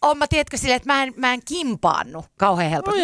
on mä tiedätkö silleen, että mä en kimpaannu kauhean helposti.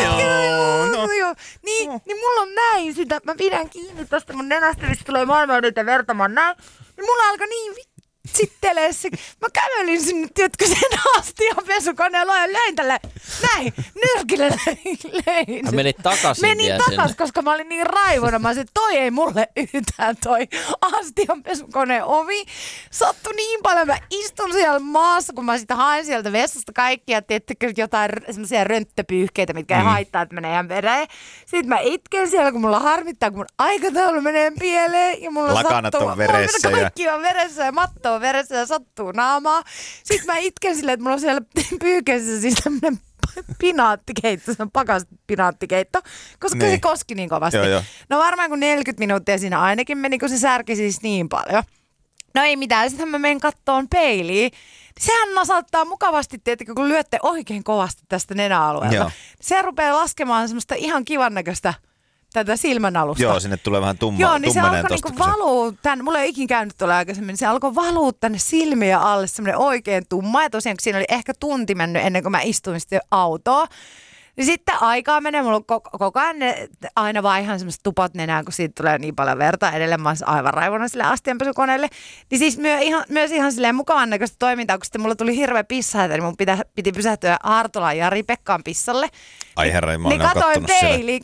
Niin mulla on näin sitä, mä pidän kiinni tosta mun nenästä, mistä tulee maailman niitä vertamaan näin. Niin mulla alkaa niin sittelee se. Mä kävelin sinne, tiedätkö, sen astian pesukoneella ja löin tälle näin, nyrkille löin. Menit takaisin Menin takas, koska mä olin niin raivona. Mä sanoin, toi ei mulle yhtään toi astian pesukoneen ovi. Sattui niin paljon. Mä istun siellä maassa, kun mä sitten haen sieltä vessasta kaikkia, tiedättekö, jotain semmoisia rönttöpyyhkeitä, mitkä ei haittaa, että menee ihan vereen. Sitten mä itken siellä, kun mulla harmittaa, kun mun aikataulu menee pieleen. Ja mulla lakanat on veressä. Kaikki on veressä ja matto on veressä ja sattuu naamaa. Sitten mä itken silleen, että mulla on siellä pyyhkeessä siis tämmönen pinaattikeitto, se on pakaspinaattikeitto, koska se koski niin kovasti. Joo. No varmaan kun 40 minuuttia siinä ainakin meni, kun se särki siis niin paljon. No ei mitään, sitten mä menen kattoon peiliin. Sehän nasauttaa mukavasti, tietenkin, kun lyötte oikein kovasti tästä nenäalueelta. Joo. Se rupeaa laskemaan semmoista ihan kivan näköistä tätä silmänalusta. Joo, sinne tulee vähän Joo, niin se alkoi tosta, niinku valuu tänne, mulla ei ikinä käynyt tuolla aikaisemmin, niin se alkoi valuu tänne silmiä alle semmoinen oikein tumma. Ja tosiaan, kun siinä oli ehkä tunti mennyt ennen kuin mä istuin sitten autoon. Niin sitten aikaa menee, mulla on koko ajan aina vaan ihan semmoiset tupot nenään, kun siitä tulee niin paljon verta. Edelleen mä olisin aivan raivona sille astianpesukoneelle. Niin siis myös ihan silleen mukavan näköistä toimintaa, kun sitten mulla tuli hirveä pissaita, niin mun piti pysähtyä Hartolan Jari Pekkaan pissalle. Ai herra, mä niin katoin peiliin,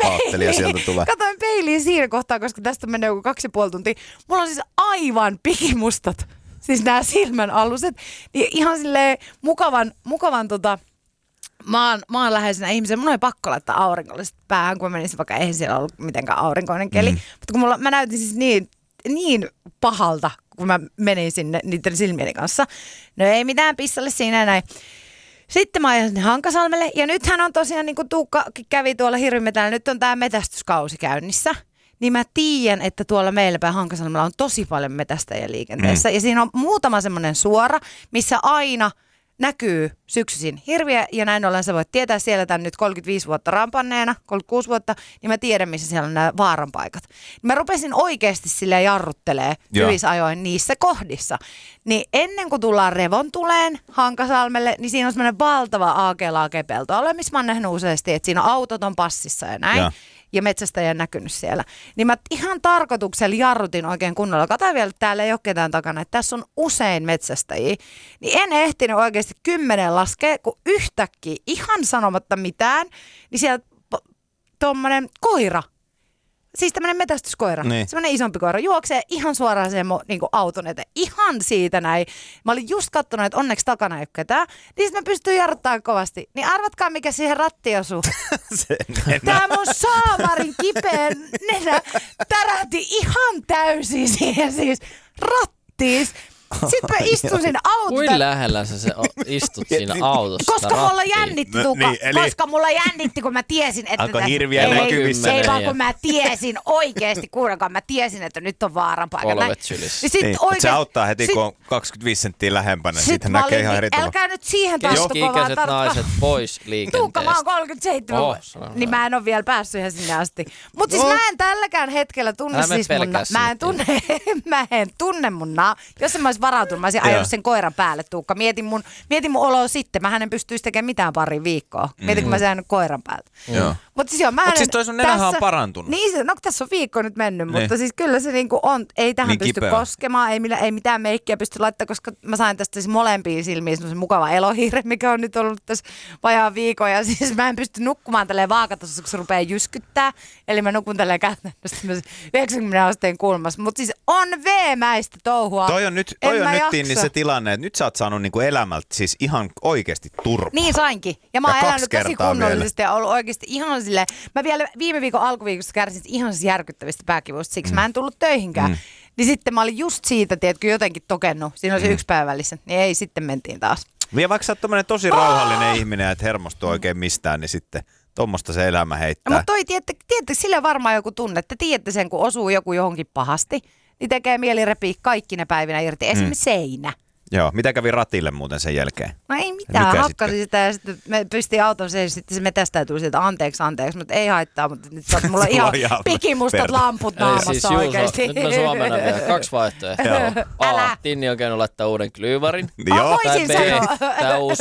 katoin peiliin siinä kohtaa, koska tästä menee joku 2,5 tuntia. Mulla on siis aivan pikimustat, siis nämä silmän aluset. Niin ihan silleen mukavan maanläheisenä ihmisen. Mun oli pakko laittaa aurinkolliset päähän, kun mä menisin, vaikka eihän siellä ollut mitenkään aurinkoinen keli. Mutta kun mä näytin siis niin pahalta, kun mä menin sinne niiden silmieni kanssa. No ei mitään, pissalle siinä ja näin. Sitten mä ajan sinne Hankasalmelle ja nythän on tosiaan, niin kuin Tuukka kävi tuolla Hirvimetällä, nyt on tää metästyskausi käynnissä. Niin mä tiedän, että tuolla meillä päin Hankasalmella on tosi paljon metästäjiä liikenteessä. Ja siinä on muutama semmoinen suora, missä aina näkyy syksyisin hirviä ja näin ollen sä voit tietää siellä tämän nyt 35 vuotta rampanneena, 36 vuotta, niin mä tiedän, missä siellä on nämä vaaranpaikat. Mä rupesin oikeasti silleen jarruttelee hyvissä ajoin niissä kohdissa. Niin ennen kuin tullaan Revontuleen Hankasalmelle, niin siinä on semmoinen valtava AG-laakepeltoalue, missä mä oon nähnyt useasti, että siinä autot on passissa ja näin. Ja metsästä ei ole näkynyt siellä. Niin mä ihan tarkoituksella jarrutin oikein kunnolla. Katoin vielä, että täällä ei ole ketään takana, että tässä on usein metsästäjiä. Niin en ehtinyt oikeasti 10 laskea, kun yhtäkkiä ihan sanomatta mitään, niin sieltä tommonen koira. Siis tämmönen metästyskoira, semmoinen isompi koira, juoksee ihan suoraan sen niinku auton eteen. Ihan siitä näin. Mä olin just kattonut, että onneksi takana ei ole ketään. Niin sit mä pystyin jarruttamaan kovasti. Niin arvatkaa, mikä siihen rattiin osuu. Tää mun saamarin kipeä nenä tärähti ihan täysin siihen siis rattiin. Sitten mä istun siinä autossa. Kuin lähellä sä istut siinä autossa? Koska mulla jännitti, koska mulla jännitti, kun mä tiesin, että alkoi hirviä näkyvissä. Ei vaan, kun mä tiesin oikeesti, kuulekaan mä tiesin, että nyt on vaaran paikka. Polvet sylissä. Niin, se auttaa heti, kun on 25 senttiä lähempänä. Siitä näkee ihan eri tavalla. Älkää nyt siihen tosta kovaa keski-ikäiset naiset pois liikenteestä. Tuukka, mä oon 37, niin mä en oo vielä päässyt ihan sinne asti. Mut siis mä en tälläkään hetkellä tunne siis mä en tunne mun jos en mä ois varautunut, mä olisin ajanut sen koiran päälle, Tuukka. Mietin mun oloa sitten. Mähän en pystyisi tekemään mitään pari viikkoa. Mietin, kun mä olisin ajanut koiran päältä. Mutta siis toi sun nenähän on parantunut. Niin, no tässä on viikko nyt mennyt, mutta siis kyllä se niinku on, ei tähän niin pysty koskemaan, ei mitään meikkiä pysty laittamaan, koska mä sain tästä siis molempiin silmiin semmoisen mukava elohiire, mikä on nyt ollut tässä vajaan viikon. Ja siis mä en pysty nukkumaan tälleen vaakatasossa, kun se rupeaa jyskyttää. Eli mä nukun tälleen käytännössä 90 asteen kulmassa. Mutta siis on veemäistä touhua. Toi on nyt niin se tilanne, että nyt sä oot saanut niinku elämältä siis ihan oikeasti turpaa. Niin sainkin. Ja mä oon elänyt tosi kunnollisesti ja ollut oikeasti ihan silleen. Mä vielä viime viikon alkuviikossa kärsin ihan järkyttävistä pääkivuista, siksi mä en tullut töihinkään. Niin sitten mä olin just siitä, tiedätkö, jotenkin tokennut. Siinä oli se yksi päivä välissä. Niin ei, sitten mentiin taas. Ja vaikka sä oot tommonen tosi rauhallinen ihminen, että hermostuu oikein mistään, niin sitten tommoista se elämä heittää. No, mutta toi, tiedätte, sillä varmaan joku tunne. Te tiedätte sen, kun osuu joku johonkin pahasti, niin tekee mieli repiä kaikki ne päivinä irti. Esimerkiksi seinä. Joo, mitä kävi ratille muuten sen jälkeen? No ei mitään, hakkasin sitä ja sitten me pystiin auton ja sitten se metästäytyi sieltä anteeksi, mutta ei haittaa, mutta nyt mulla on ihan pikimustat lamput naamassa siis oikeasti. Nyt me suomena vielä 2 vaihtoehtoa. A. Tinni on käynyt laittaa uuden klyyvarin. Voisin sanoa. Tämä uusi